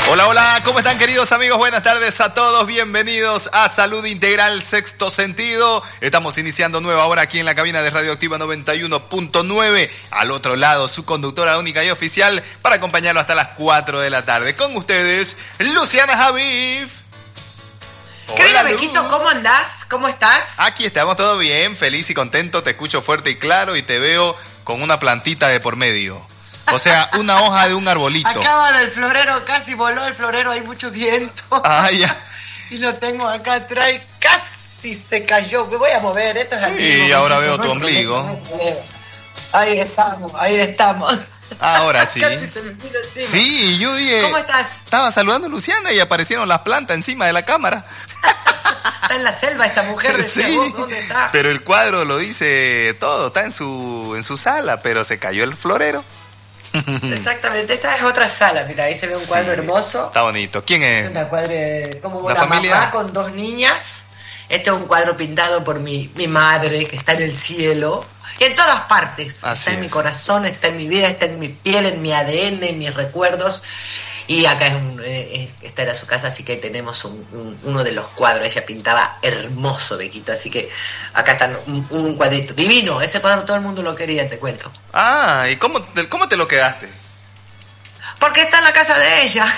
Hola, hola, ¿cómo están queridos amigos? Buenas tardes a todos, bienvenidos a Salud Integral Sexto Sentido. Estamos iniciando nueva hora aquí en la cabina de Radioactiva 91.9. Al otro lado, su conductora única y oficial para acompañarlo hasta las 4 de la tarde. Con ustedes, Luciana Javif. Querida Bequito, ¿cómo andás? ¿Cómo estás? Aquí estamos, todo bien, feliz y contento, te escucho fuerte y claro y te veo con una plantita de por medio. O sea, una hoja de un arbolito. Acaba del florero, casi voló el florero, hay mucho viento. Ah, ya. Y lo tengo acá atrás y casi se cayó. Me voy a mover, esto es aquí. Y ahora veo tu ombligo. Ahí estamos. Ahora sí. Casi se me vino encima. Sí, yo dije... ¿Cómo estás? Estaba saludando a Luciana y aparecieron las plantas encima de la cámara. Está en la selva esta mujer, decía sí, vos, ¿dónde está? Pero el cuadro lo dice todo, está en su sala, pero se cayó el florero. Exactamente, esta es otra sala, mira, ahí se ve un cuadro hermoso. Está bonito. ¿Quién es? Es una cuadro como ¿La una familia? mamá con dos niñas. Este es un cuadro pintado por mi madre, que está en el cielo. Y en todas partes. Así está en es. mi corazón, está en mi vida, está en mi piel, en mi ADN, en mis recuerdos. Y acá esta era su casa, así que ahí tenemos uno de los cuadros. Ella pintaba hermoso, Bequito. Así que acá está un cuadrito divino. Ese cuadro todo el mundo lo quería, te cuento. Ah, ¿y cómo te lo quedaste? Porque está en la casa de ella.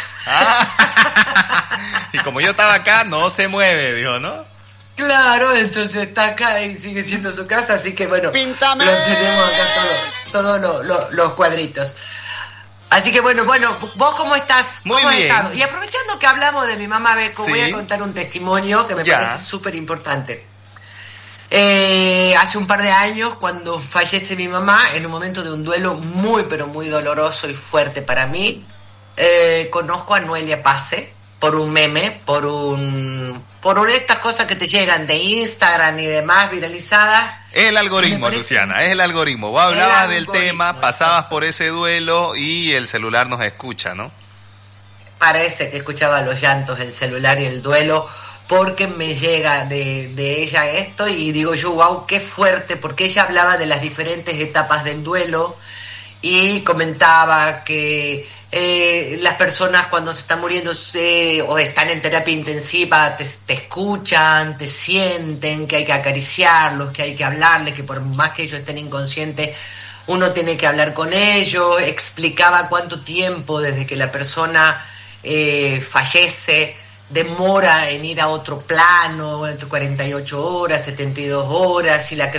Ah, y como yo estaba acá, no se mueve, dijo, ¿no? Claro, entonces está acá y sigue siendo su casa, así que bueno, ¡Píntame! Los tenemos acá todos los cuadritos. Así que bueno, ¿vos cómo estás? Muy ¿Cómo has bien. estado? Y aprovechando que hablamos de mi mamá Beco, Sí. voy a contar un testimonio que me Ya. parece súper importante. Hace un par de años, cuando fallece mi mamá, en un momento de un duelo muy, pero muy doloroso y fuerte para mí, conozco a Noelia Pase por un meme, por estas cosas que te llegan de Instagram y demás viralizadas. Es el algoritmo, Me parece- Luciana, es el algoritmo. Vos hablabas del algoritmo, tema, pasabas por ese duelo y el celular nos escucha, ¿no? Parece que escuchaba los llantos, el celular y el duelo, porque me llega de ella esto y digo yo, wow, qué fuerte, porque ella hablaba de las diferentes etapas del duelo y comentaba que las personas cuando se están muriendo o están en terapia intensiva te escuchan, te sienten, que hay que acariciarlos, que hay que hablarles, que por más que ellos estén inconscientes, uno tiene que hablar con ellos. Explicaba cuánto tiempo desde que la persona fallece demora en ir a otro plano, entre 48 horas, 72 horas, y la